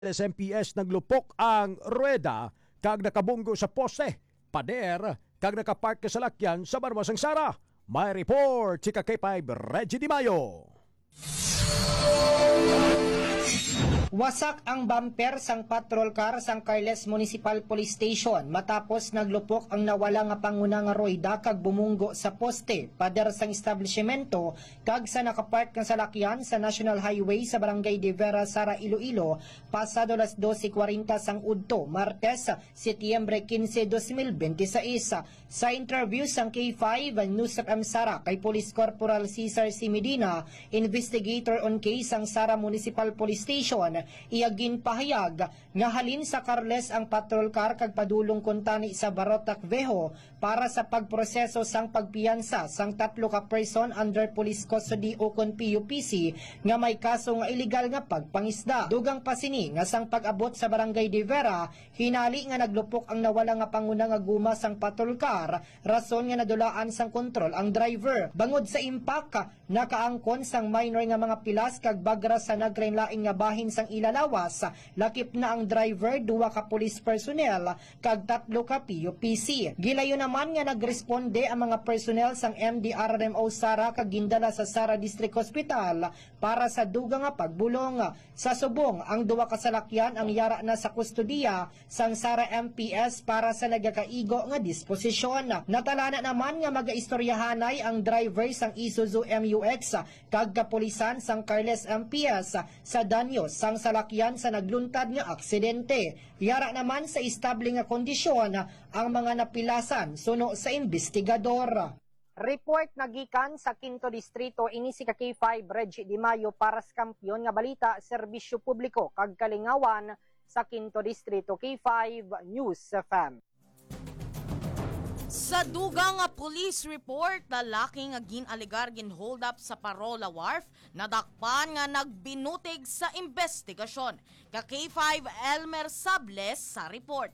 SMPS naglupok ang rueda kag nakabunggo sa poste. Pader kag nakapark ka sa lakyan sa Barmasang Sara. May report si K5 Reggie Di Mayo. Wasak ang bumper sang patrol car sang Carles Municipal Police Station matapos naglupok ang nawala nga panguna nga rueda kag bumunggo sa poste pader sang establishmento kag sa nakapark nga salakyan sa National Highway sa Barangay de Vera, Sara, Iloilo pasado las 12:40 sang udto Martes, Setyembre 15, 2026. Sa interview sang K5 News FM Sara kay Police Corporal Cesar C. Medina, investigator on case sang Sara Municipal Police Station, iyagin pahayag nga halin sa Carles ang patrol car kag padulong kuntani sa Barotac Veho para sa pagproseso sang pagpiyansa sang 3 ka person under police custody o kon PUPC nga may kaso nga illegal nga pagpangisda. Dugang pasini nga sang pag-abot sa Barangay de Vera, hinali nga naglupok ang nawala nga panguna nga guma sang patrol car, rason nga nadulaan sang kontrol ang driver. Bangod sa impact, nakaangkon sang minor nga mga pilas kag bagra sa naglain-laing nga bahin sang ilalawas, lakip na ang driver, 2 ka police personnel kag 3 ka PUPC. Gilayo naman nga nagresponde ang mga personnel sang MDRRMO Sara kag gindala sa Sara District Hospital para sa dugang nga pagbulong. Sa subong, ang 2 ka salakyan ang yara na sa kustodiya sang Sara MPS para sa nagakaigo nga disposisyon. Natalana naman nga magaistoryahanay ang driver sang Isuzu MUX kag kapulisan sang Carles MPS sa danyo sang salakyan sa nagluntad nga aksidente. Yara naman sa estable nga kondisyon ang mga napilasan suno sa investigador. Report nagikan sa 5 Distrito ini si K5 Reggie Di Mayo para sa kampiyon nga balita, serbisyo publiko kag kalingawan sa 5 Distrito. K5 News FM. Sa dugang nga police report, lalaki nga ginaligar hold up sa Parola Wharf, nadakpan nga nagbinutig sa investigasyon. Ka K5 Elmer Sables sa report.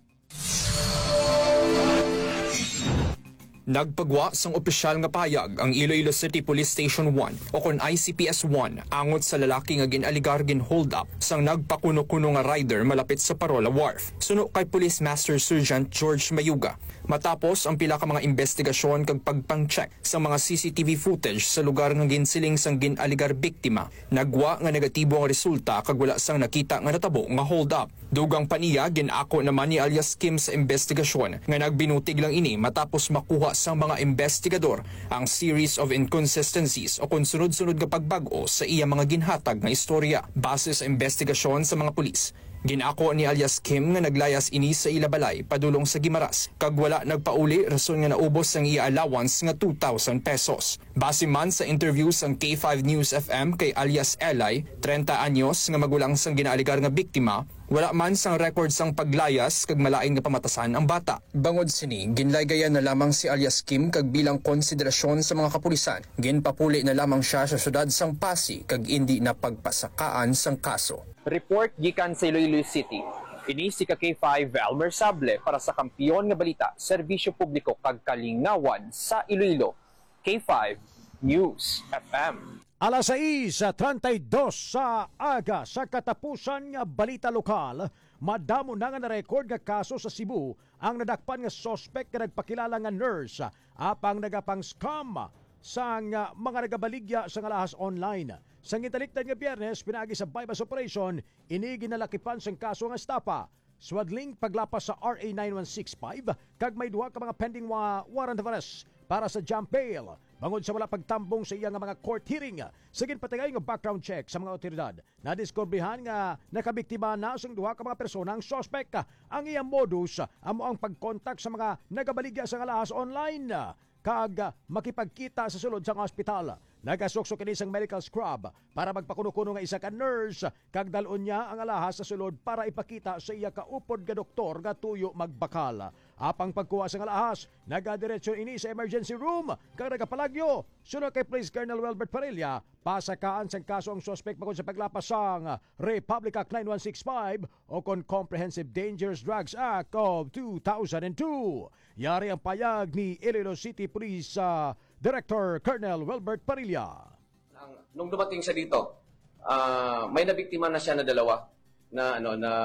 Nagpagwa sang opisyal nga payag ang Iloilo City Police Station 1 o kon ICPS 1 angot sa lalaki nga ginaligar hold up sang nagpakuno-kuno nga rider malapit sa Parola Wharf. Suno kay Police Master Sergeant George Mayuga. Matapos ang pila ka mga investigasyon kag pagpang-check sa mga CCTV footage sa lugar nga ginsiling sang ginaligar biktima, nagwa nga negatibo ang resulta kag wala sang nakita nga natabo nga hold up. Dugang paniya ginako naman ni alias Kim sa investigasyon nga nagbinutig lang ini matapos makuha sang mga investigador ang series of inconsistencies o kung sunod-sunod nga pagbago sa iya mga ginhatag nga istorya. Base sa investigasyon sa mga pulis, ginako ni alias Kim nga naglayas ini sa ilabalay padulong sa Gimaras kag wala nagpauli rason nga naubos ang iya allowance nga 2,000 pesos. Base man sa interview sang K5 News FM kay alias Elay, 30 anyos nga magulang sang ginaligar nga biktima, wala man sang record sang paglayas kag malaing nga pamatasan ang bata. Bangod sini, ginlaygayan na lamang si alias Kim kag bilang konsiderasyon sa mga kapulisan. Ginpapuli na lamang siya sa syudad sang Pasig kag indi na pagpasakaan sang kaso. Report gikan sa Iloilo City. Ini si K5 Elmer Sable para sa kampiyon nga balita, serbisyo publiko kag kalingawan sa Iloilo. K5 News FM. Alas 6:32 sa aga sa katapusan nga balita lokal, madamo na nga na-record nga kaso sa Cebu ang nadakpan nga suspect nga nagpakilala nga nurse apang nagapang scam sang mga nagabaligya sa alahas online. Sang gitaliktad nga Biyernes, pinaagi sa bypass operation, ini ginalakipan sang kaso nga estapa. Swadling paglapas sa RA 9165 kag may 2 ka mga pending warrant of arrest para sa jump bail. Bangod sa wala pagtambong sa iyang mga court hearing, sagin patagay nga background check sa mga otoridad. Nadiskubrihan nga nakabiktima na sang 2 ka mga persona ang suspect. Ang iyang modus amo ang pagkontak sa mga nagabaligya sa alahas online kag makipagkita sa sulod sa ospital. Nagasuksok kini sang medical scrub para magpakuno-kuno nga isa ka nurse kag dalon niya ang alahas sa sulod para ipakita sa iya ka upod nga doktor nga tuyo magbakal. Apang pagkuha sang alahas, nagadiretso ini sa emergency room kag nagapalagyo. Sunod kay Police Colonel Wilbert Parilla, pasakaan sang kaso ang suspect bangod sa paglapas sang Republic Act 9165 o kon Comprehensive Dangerous Drugs Act of 2002. Yari ang payag ni Iloilo City Police Director Colonel Wilbert Parilla. Nung dumating siya dito, may nabiktima na siya na 2. na